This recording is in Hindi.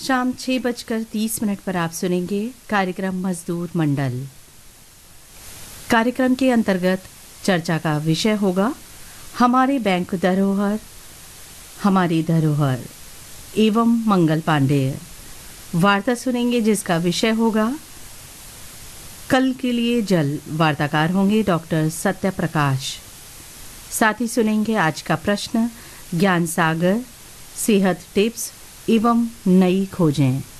शाम 6:30 पर आप सुनेंगे कार्यक्रम मजदूर मंडल। कार्यक्रम के अंतर्गत चर्चा का विषय होगा हमारे बैंक धरोहर, हमारी धरोहर एवं मंगल पांडेय। वार्ता सुनेंगे जिसका विषय होगा कल के लिए जल। वार्ताकार होंगे डॉक्टर सत्य प्रकाश। साथ ही सुनेंगे आज का प्रश्न, ज्ञान सागर, सेहत टिप्स एवं नई खोजें।